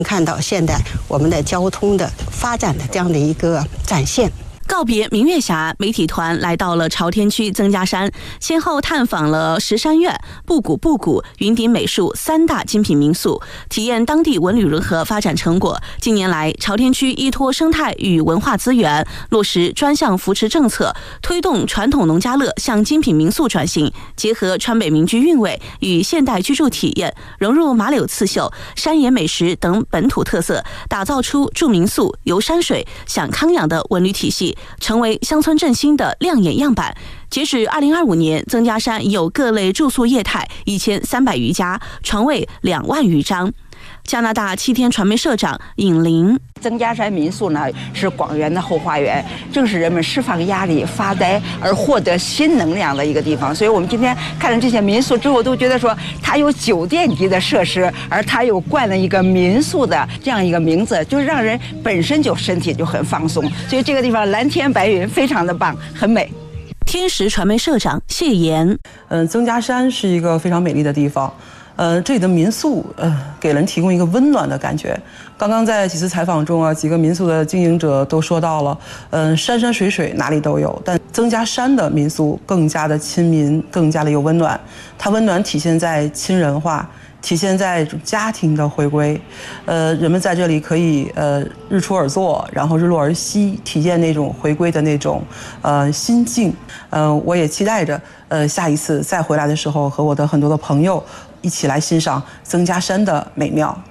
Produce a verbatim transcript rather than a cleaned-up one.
看到现代我们的交通的发展的这样的一个展现。 告别明月峡，媒体团来到了朝天区曾家山，先后探访了石山苑、布谷布谷、云顶美术三大精品民宿，体验当地文旅融合发展成果。近年来，朝天区依托生态与文化资源，落实专项扶持政策，推动传统农家乐向精品民宿转型，结合川北民居韵味与现代居住体验，融入马柳刺绣、山野美食等本土特色，打造出住民宿、游山水、享康养的文旅体系，成为乡村振兴的亮眼样板。截止二零二五年，曾家山已有各类住宿业态一千三百余家，床位两万余张。加拿大七天传媒社长尹林， 曾家山民宿呢是广元的后花园，正是人们释放压力、发呆而获得新能量的一个地方。所以我们今天看了这些民宿之后，都觉得说它有酒店级的设施，而它又冠了一个民宿的这样一个名字，就是让人本身就身体就很放松。所以这个地方蓝天白云，非常的棒，很美。 天时传媒社长谢岩， 嗯，曾家山是一个非常美丽的地方。呃，这里的民宿，呃，给人提供一个温暖的感觉。刚刚在几次采访中啊，几个民宿的经营者都说到了，嗯、呃，山山水水哪里都有，但曾家山的民宿更加的亲民，更加的有温暖。它温暖体现在亲人化，体现在家庭的回归。呃，人们在这里可以呃日出而作，然后日落而息，体验那种回归的那种呃心境。嗯、呃，我也期待着呃下一次再回来的时候，和我的很多的朋友一起来欣赏曾家山的美妙。